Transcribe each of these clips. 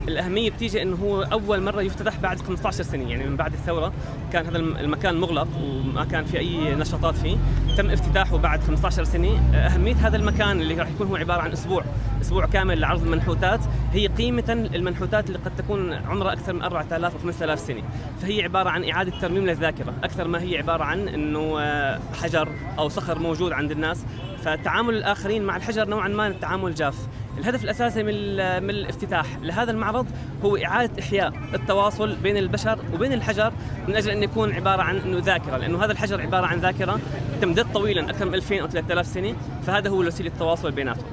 الأهمية بتيجي إنه هو أول مرة يفتتح بعد 15 سنة، يعني من بعد الثورة كان هذا المكان مغلق وما كان في أي نشاطات فيه، تم افتتاحه بعد 15 سنة. أهمية هذا المكان اللي راح يكون هو عبارة عن أسبوع كامل لعرض المنحوتات، هي قيمة المنحوتات اللي قد تكون عمرها أكثر من 4000 و 5000 سنة، فهي عبارة عن إعادة ترميم للذاكرة أكثر ما هي عبارة عن إنه حجر أو صخر موجود عند الناس، فتعامل الآخرين مع الحجر نوعا ما التعامل جاف. الهدف الأساسي من الافتتاح لهذا المعرض هو إعادة إحياء التواصل بين البشر وبين الحجر، من أجل أن يكون عبارة عن إنه ذاكرة، لأنه هذا الحجر عبارة عن ذاكرة تمتد طويلا أكثر من 2000 أو 3000 سنة، فهذا هو وسيلة التواصل بيناتهم.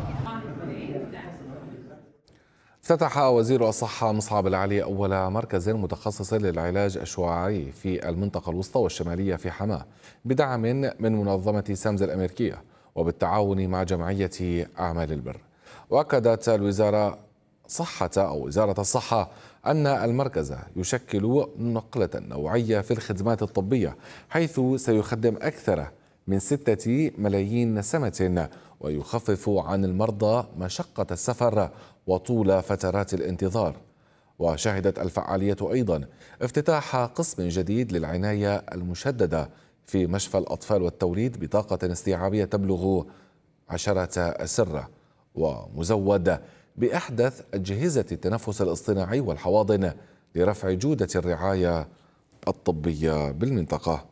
افتتح وزير الصحة مصعب العلي أول مركز متخصص للعلاج الشعاعي في المنطقة الوسطى والشمالية في حماة بدعم من منظمة سامز الأمريكية وبالتعاون مع جمعية أعمال البر. وأكدت وزارة الصحة أن المركز يشكل نقلة نوعية في الخدمات الطبية، حيث سيخدم أكثر من 6 ملايين نسمة ويخفف عن المرضى مشقة السفر وطول فترات الانتظار. وشهدت الفعالية أيضا افتتاح قسم جديد للعناية المشددة في مشفى الأطفال والتوليد بطاقة استيعابية تبلغ 10 أسرة، ومزود بأحدث أجهزة التنفس الاصطناعي والحواضن لرفع جودة الرعاية الطبية بالمنطقة.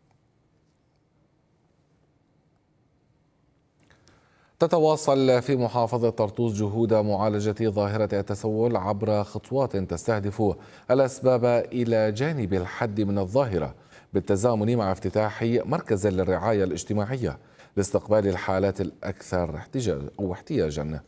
تتواصل في محافظة طرطوس جهود معالجة ظاهرة التسول عبر خطوات تستهدف الأسباب إلى جانب الحد من الظاهرة، بالتزامن مع افتتاح مركز للرعاية الاجتماعية لاستقبال الحالات الأكثر احتياجا.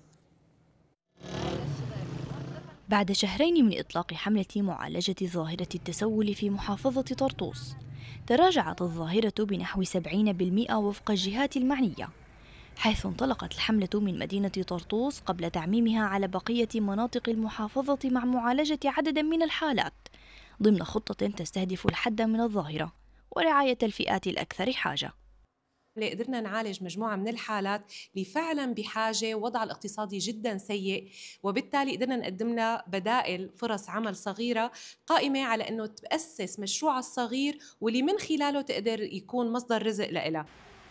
بعد شهرين من إطلاق حملة معالجة ظاهرة التسول في محافظة طرطوس، تراجعت الظاهرة بنحو 70% وفق الجهات المعنية، حيث انطلقت الحملة من مدينة طرطوس قبل تعميمها على بقية مناطق المحافظة مع معالجة عدد من الحالات ضمن خطة تستهدف الحد من الظاهرة ورعاية الفئات الأكثر حاجة. قدرنا نعالج مجموعة من الحالات اللي فعلا بحاجة، وضع الاقتصادي جدا سيء، وبالتالي قدرنا نقدم لها بدائل فرص عمل صغيرة قائمة على أنه تأسس مشروعها الصغير واللي من خلاله تقدر يكون مصدر رزق لها.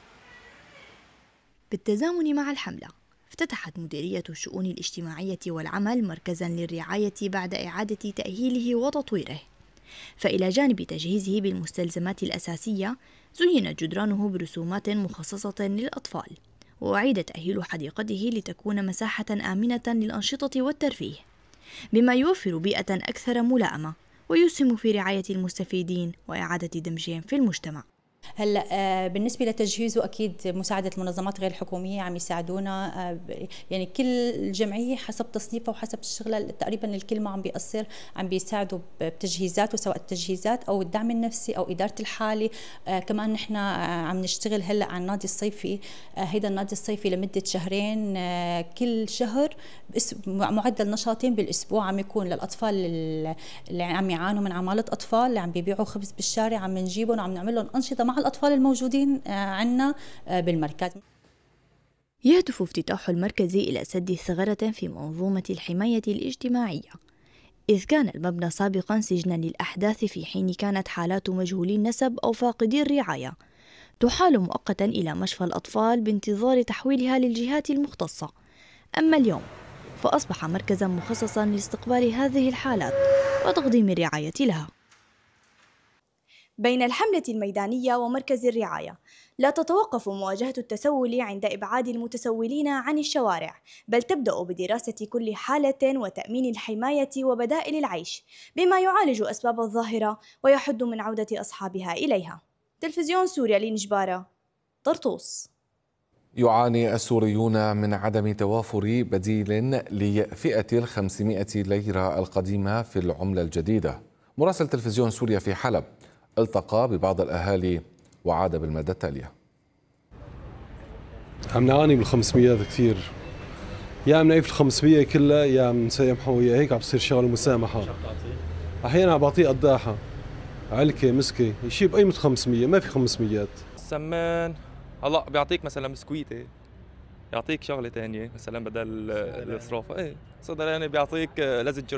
بالتزامن مع الحملة، افتتحت مديرية الشؤون الاجتماعية والعمل مركزاً للرعاية بعد إعادة تأهيله وتطويره، فإلى جانب تجهيزه بالمستلزمات الأساسية زين جدرانه برسومات مخصصة للأطفال، وأعيد تأهيل حديقته لتكون مساحة آمنة للأنشطة والترفيه، بما يوفر بيئة أكثر ملائمة ويسهم في رعاية المستفيدين وإعادة دمجهم في المجتمع. هلا بالنسبه لتجهيزه اكيد مساعده المنظمات غير الحكوميه عم يساعدونا، يعني كل جمعيه حسب تصنيفها وحسب الشغله تقريبا الكل ما عم بيقصر، عم بيساعدوا بتجهيزات، وسواء التجهيزات او الدعم النفسي او اداره الحاله. كمان نحن عم نشتغل هلا على النادي الصيفي، هيدا النادي الصيفي لمده شهرين، كل شهر معدل نشاطين بالاسبوع عم يكون للاطفال اللي عم يعانوا من عماله اطفال، اللي عم بيبيعوا خبز بالشارع، عم نجيبهم وعم نعمل لهم انشطه مع الأطفال الموجودين عنا بالمركز. يهدف افتتاح المركز إلى سد ثغرة في منظومة الحماية الاجتماعية، إذ كان المبنى سابقا سجنا للأحداث، في حين كانت حالات مجهولي النسب أو فاقدي الرعاية تحال مؤقتا إلى مشفى الأطفال بانتظار تحويلها للجهات المختصة. أما اليوم فأصبح مركزا مخصصا لاستقبال هذه الحالات وتقديم الرعاية لها. بين الحملة الميدانية ومركز الرعاية لا تتوقف مواجهة التسول عند إبعاد المتسولين عن الشوارع، بل تبدأ بدراسة كل حالة وتأمين الحماية وبدائل العيش، بما يعالج أسباب الظاهرة ويحد من عودة أصحابها إليها. تلفزيون سوريا لنجبارة، طرطوس. يعاني السوريون من عدم توافر بديل لفئة 500 ليرة القديمة في العملة الجديدة. مراسل تلفزيون سوريا في حلب التقى ببعض الأهالي وعاد بالمادة التالية. عم نعاني من 500 كثير، يا عم نعيف 500 كلها، يا عم نسامحه، ويا هيك عم بصير شغل مسامحة. أحيانا عم بعطيه قداحة، علكة، مسكة، شيء بقيمة 500، ما في 500. السمان هلا بيعطيك مثلا بسكويتة يعطيك شغله ثانيه مثلا بدل الاسراف. ايه صيدلاني بيعطيك لزج